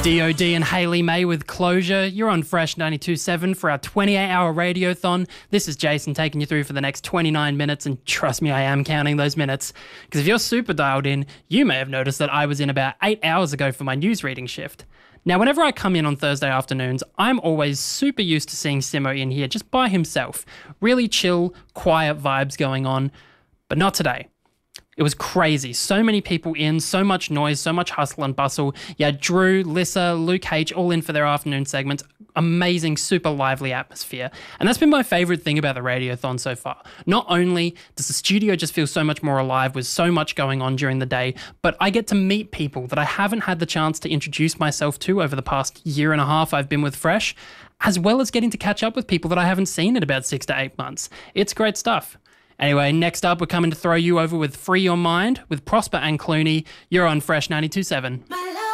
DOD and Hayley May with Closure. You're on Fresh 92.7 for our 28-hour radiothon. This is Jason taking you through for the next 29 minutes, and trust me, I am counting those minutes. Because if you're super dialed in, you may have noticed that I was in about 8 hours ago for my news reading shift. Now, whenever I come in on Thursday afternoons, I'm always super used to seeing Simo in here just by himself. Really chill, quiet vibes going on, but not today. It was crazy. So many people in, so much noise, so much hustle and bustle. You had Drew, Lissa, Luke H all in for their afternoon segments. Amazing, super lively atmosphere. And that's been my favourite thing about the Radiothon so far. Not only does the studio just feel so much more alive with so much going on during the day, but I get to meet people that I haven't had the chance to introduce myself to over the past year and a half I've been with Fresh, as well as getting to catch up with people that I haven't seen in about 6 to 8 months. It's great stuff. Anyway, next up, we're coming to throw you over with Free Your Mind with Prosper and Clooney. You're on Fresh 92.7.